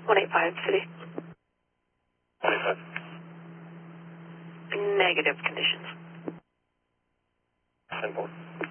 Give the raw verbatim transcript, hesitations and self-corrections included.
one eight five, City. one eight five. Negative conditions. ten four.